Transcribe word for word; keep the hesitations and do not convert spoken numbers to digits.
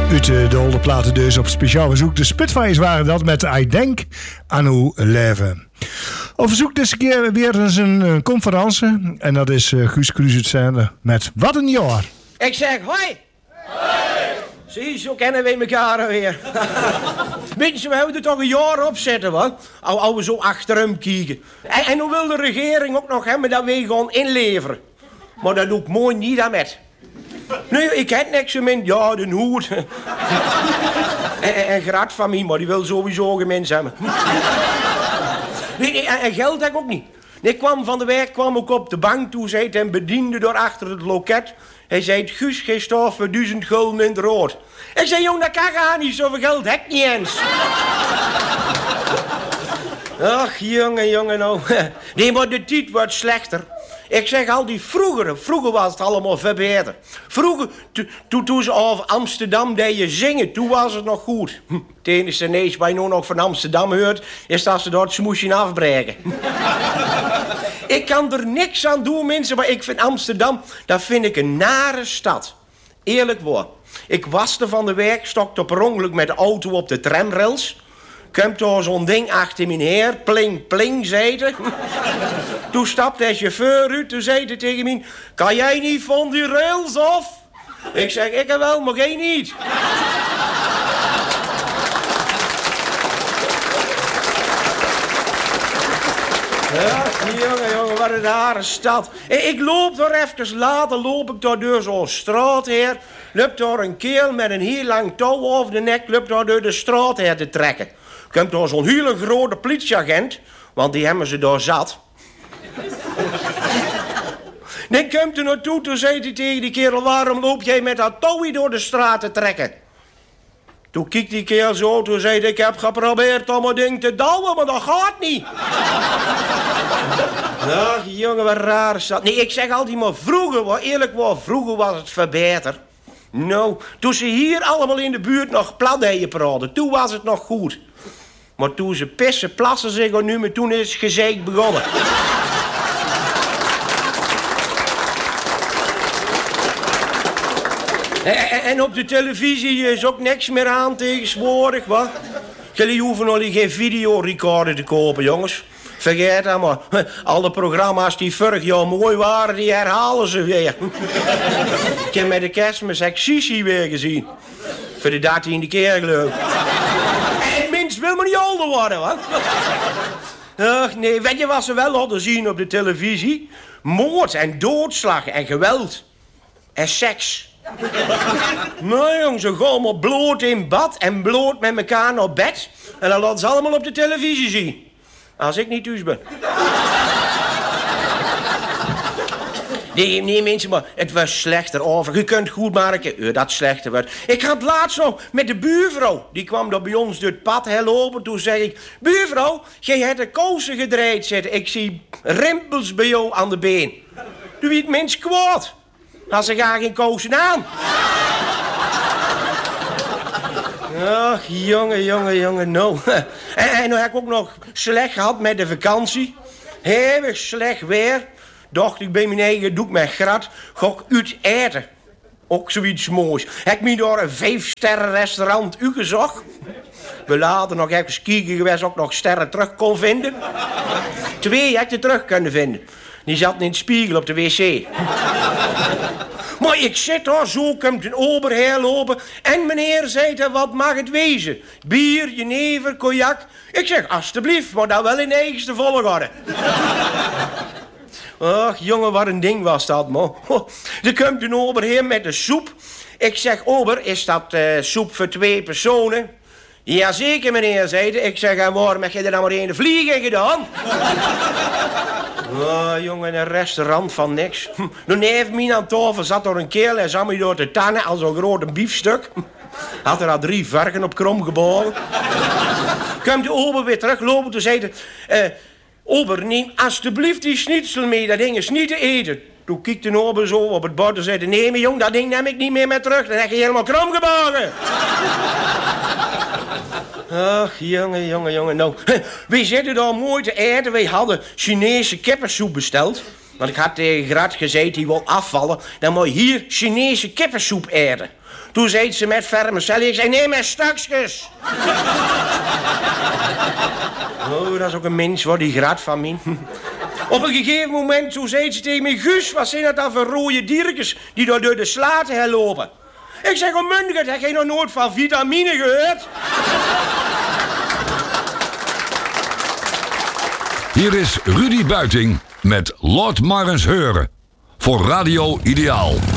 Uit de oude platen dus op speciaal verzoek. De Spitfires waren dat met I Denk aan uw leven. Op verzoek deze keer weer eens een, een conferentie. En dat is uh, Guus Kruis uitzenden met Wat een jaar. Ik zeg hoi. Hoi. Zie, zo kennen wij elkaar weer. Mensen, we hebben er toch een jaar op zitten, wat? Al, al we zo achter hem kijken. En, en hoe wil de regering ook nog hebben dat wij gewoon inleveren? Maar dat doe ik mooi niet aan met. Nee, ik heb niks in. Ja, de hoed. en, en, en grat van mij, maar die wil sowieso geen mens hebben. nee, nee, en, en geld heb ik ook niet. Ik kwam van de werk, kwam ook op de bank toe, zei en bediende door achter het loket. Hij zei, Guus, geen stof voor duizend gulden in het rood. Ik zei, jong, dat kan gaan niet, zoveel geld heb ik niet eens. Ach, jongen, jongen, nou. Nee, maar de tijd wordt slechter. Ik zeg al die vroegere, vroeger was het allemaal veel beter. Vroeger, toen to, ze over Amsterdam deden zingen, toen was het nog goed. Hm, het enige nees waar je nu nog van Amsterdam hoort, is dat ze daar het smoesje afbreken. Ik kan er niks aan doen, mensen, maar ik vind Amsterdam, dat vind ik een nare stad. Eerlijk waar. Ik waste van de werk, stokte per ongeluk met de auto op de tramrails. Komt daar zo'n ding achter mijn heer, pling, pling, zei hij. Toen stapte de chauffeur uit, toen zei hij tegen mij, kan jij niet van die rails af? Ik zeg, ik wel, maar jij niet. Ja, jongen, jongen, wat een rare stad. Ik loop daar even later, loop ik daar door zo'n straat heen. Loopt daar een kerel met een heel lang touw over de nek, loopt daar door de straat heen te trekken. Komt daar zo'n hele grote politieagent, want die hebben ze daar zat. Dan komt er naartoe, toen zei hij tegen die kerel, waarom loop jij met dat touw door de straat te trekken? Toen keek die kerel zo, toen zei hij, ik heb geprobeerd om het ding te douwen, maar dat gaat niet. Ach, jongen, wat raar is dat. Nee, ik zeg altijd maar vroeger, wat eerlijk was, vroeger was het veel beter. Nou, toen ze hier allemaal in de buurt nog plat deden praten, toen was het nog goed. Maar toen ze pissen, plassen zich er nu, maar toen is het gezeik begonnen. en, en op de televisie is ook niks meer aan tegenwoordig, wat? Jullie hoeven nog geen videorecorder te kopen, jongens. Vergeet dat maar. Alle programma's die vorig jaar mooi waren, die herhalen ze weer. Ik heb met de kerstmis Sissy weer gezien. Voor de dertiende keer, geloof ik. En mens wil maar niet ouder worden, hoor. Ach, nee, weet je wat ze wel hadden zien op de televisie? Moord en doodslag en geweld. En seks. Nou, jongens, ze gaan maar bloot in bad en bloot met elkaar naar bed. En dan laten ze allemaal op de televisie zien. Als ik niet thuis ben. Nee, nee, mensen, maar het was slechter over. Je kunt goed maken uh, dat het slechter werd. Ik had laatst nog met de buurvrouw. Die kwam daar bij ons door het pad heel lopen. Toen zei ik, buurvrouw, jij hebt de kousen gedraaid zitten. Ik zie rimpels bij jou aan de been. Doe je het mens kwaad? Had ze graag geen kousen aan. Ach, jongen, jongen, jongen, nou. En, en dan heb ik ook nog slecht gehad met de vakantie. Heel slecht weer. Dacht ik bij mijn eigen doek met grat. Ga ik uit eten. Ook zoiets moois. Heb ik me door een vijfsterren restaurant u gezocht. We later nog even kijken geweest ook nog sterren terug kon vinden. Twee heb je terug kunnen vinden. Die zaten in het spiegel op de wc. Maar ik zit daar, zo komt een ober herlopen. En meneer zei, wat mag het wezen? Bier, jenever, cognac. Ik zeg, alstublieft, maar dan wel in de eigenste volgorde. Ach, jongen, wat een ding was dat, man. Er komt een ober heer met de soep. Ik zeg, ober, is dat uh, soep voor twee personen? Jazeker, meneer, zei hij. Ik zeg, en waarom heb je er dan maar één vliegen gedaan? Oh, jongen, een restaurant van niks. Toen neef mij aan tafel zat er een kerel en zat me door de tannen als een grote biefstuk. Had er al drie varken op krom geboren. Komt de ober weer teruglopen, toen zei hij... Uh, ober, neem alstublieft die schnitzel mee, dat ding is niet te eten. Toen keek de ober zo op het bord en zei... Nee, mijn jong, dat ding neem ik niet meer mee terug. Dan heb je helemaal krom gebogen. Ach, jongen, jongen, jongen. Nou, wij zitten daar mooi te eten. Wij hadden Chinese kippensoep besteld. Want ik had tegen Grat gezegd, die wil afvallen. Dan moet je hier Chinese kippensoep eten. Toen zei ze met vermicelli. Ik zei, nee, met stukjes. Oh, dat is ook een mens, hoor, die Grat van mij. Op een gegeven moment, toen zei ze tegen me... Guus, wat zijn dat dan voor rode diertjes die door de slaten heen lopen? Ik zeg, oh Mundigert, heb je nog nooit van vitamine gehoord? Hier is Rudy Buiting met Laat maar eens horen. Voor Radio Ideaal.